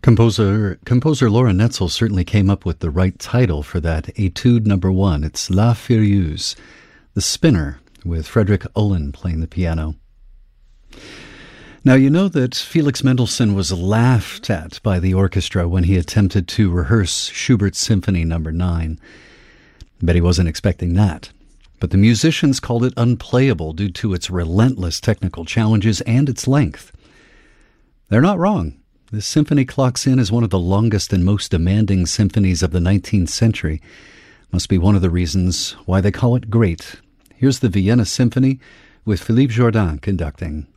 Composer Laura Netzel certainly came up with the right title for that Etude number 1. It's La Furieuse, The Spinner, with Frederick Ullin playing the piano. Now, you know that Felix Mendelssohn was laughed at by the orchestra when he attempted to rehearse Schubert's Symphony No. 9. Bet he wasn't expecting that. But the musicians called it unplayable due to its relentless technical challenges and its length. They're not wrong. This symphony clocks in as one of the longest and most demanding symphonies of the 19th century. Must be one of the reasons why they call it great. Here's the Vienna Symphony with Philippe Jordan conducting.